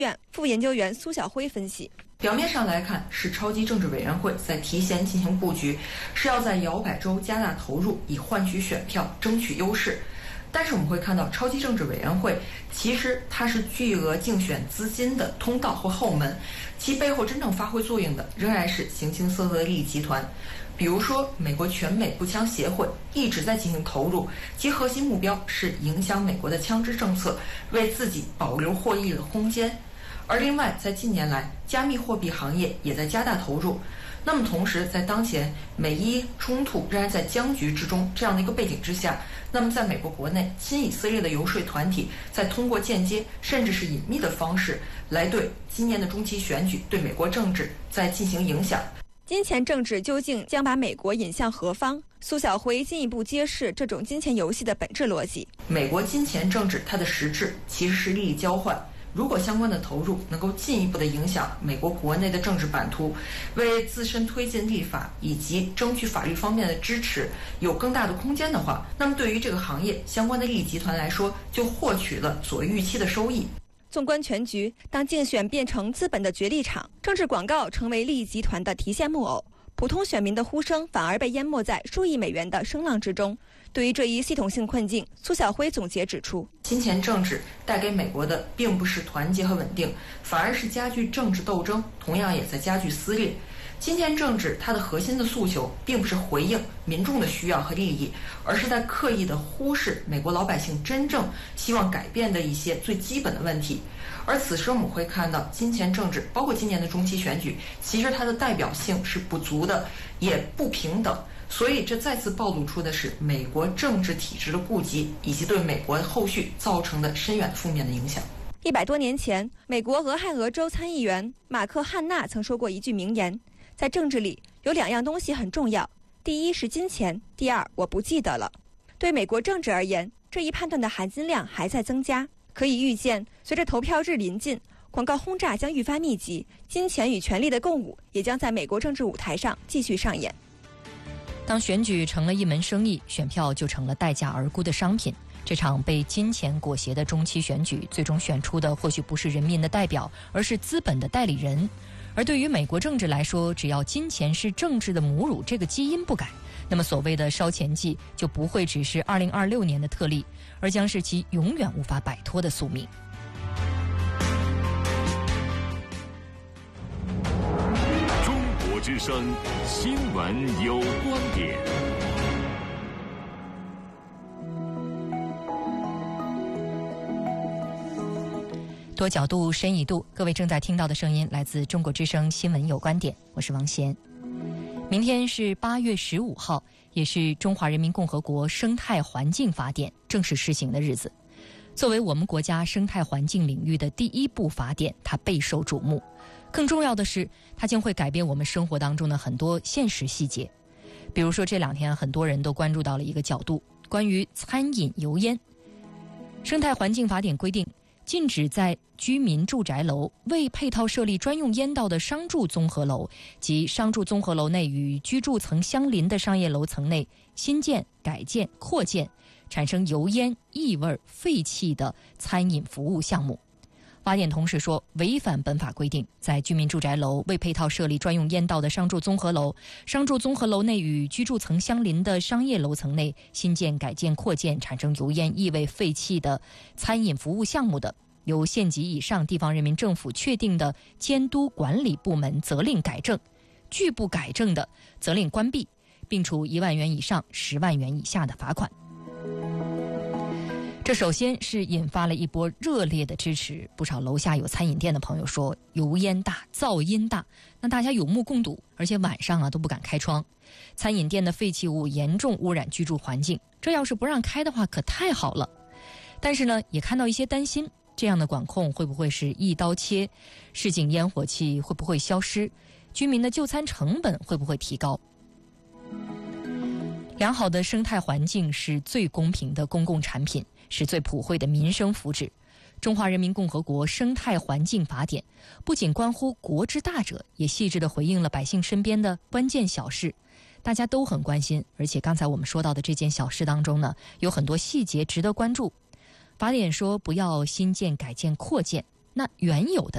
院副研究员苏晓辉分析。 表面上来看，是超级政治委员会在提前进行布局，是要在摇摆州加大投入，以换取选票，争取优势。但是我们会看到，超级政治委员会其实它是巨额竞选资金的通道或后门，其背后真正发挥作用的仍然是形形色色的利益集团。比如说，美国全美步枪协会一直在进行投入，其核心目标是影响美国的枪支政策，为自己保留获益的空间。而另外，在近年来，加密货币行业也在加大投入。那么同时，在当前美伊冲突仍然在僵局之中这样的一个背景之下，那么在美国国内，亲以色列的游说团体在通过间接甚至是隐秘的方式，来对今年的中期选举、对美国政治在进行影响。 金钱政治究竟将把美国引向何方？苏晓辉进一步揭示这种金钱游戏的本质逻辑。 美国金钱政治它的实质其实是利益交换。如果相关的投入能够进一步的影响美国国内的政治版图，为自身推进立法以及争取法律方面的支持有更大的空间的话，那么对于这个行业相关的利益集团来说，就获取了所预期的收益。 纵观全局，当竞选变成资本的角力场，政治广告成为利益集团的提线木偶，普通选民的呼声反而被淹没在数亿美元的声浪之中。对于这一系统性困境，苏晓辉总结指出， 金钱政治带给美国的并不是团结和稳定，反而是加剧政治斗争，同样也在加剧撕裂。金钱政治它的核心的诉求并不是回应民众的需要和利益，而是在刻意的忽视美国老百姓真正希望改变的一些最基本的问题。而此时我们会看到，金钱政治包括今年的中期选举，其实它的代表性是不足的，也不平等。所以这再次暴露出的是美国政治体制的痼疾，以及对美国后续造成的深远负面的影响。 100多年前，美国俄亥俄州参议员马克·汉纳曾说过一句名言，在政治里有2样东西很重要，第一是金钱，第二我不记得了。对美国政治而言，这一判断的含金量还在增加。可以预见，随着投票日临近，广告轰炸将愈发密集，金钱与权力的共舞也将在美国政治舞台上继续上演。 当选举成了一门生意，选票就成了待价而沽的商品。这场被金钱裹挟的中期选举，最终选出的或许不是人民的代表，而是资本的代理人。而对于美国政治来说，只要金钱是政治的母乳，这个基因不改，那么所谓的烧钱季就不会只是2026年的特例，而将是其永远无法摆脱的宿命。 中国之声新闻有观点。 多角度，深一度。各位正在听到的声音来自中国之声新闻有观点，我是王贤。明天是8月15号，也是中华人民共和国生态环境法典正式施行的日子。作为我们国家生态环境领域的第一部法典，它备受瞩目。更重要的是，它将会改变我们生活当中的很多现实细节。比如说这2天很多人都关注到了一个角度，关于餐饮油烟。生态环境法典规定，禁止在居民住宅楼未配套设立专用烟道的商住综合楼及商住综合楼内与居住层相邻的商业楼层内新建、改建、扩建产生油烟、异味、废气的餐饮服务项目。法典同时说，违反本法规定，在居民住宅楼未配套设立专用烟道的商住综合楼、商住综合楼内与居住层相邻的商业楼层内新建、改建、扩建产生油烟、异味、废气的餐饮服务项目的，由县级以上地方人民政府确定的监督管理部门责令改正，拒不改正的责令关闭，并处1万元以上10万元以下的罚款。这首先是引发了一波热烈的支持，不少楼下有餐饮店的朋友说油烟大、噪音大，那大家有目共睹，而且晚上都不敢开窗。餐饮店的废弃物严重污染居住环境，这要是不让开的话可太好了。但是呢，也看到一些担心，这样的管控会不会是一刀切？市井烟火气会不会消失？居民的就餐成本会不会提高？良好的生态环境是最公平的公共产品，是最普惠的民生福祉。中华人民共和国生态环境法典不仅关乎国之大者，也细致地回应了百姓身边的关键小事，大家都很关心。而且刚才我们说到的这件小事当中呢，有很多细节值得关注。法典说不要新建、改建、扩建，那原有的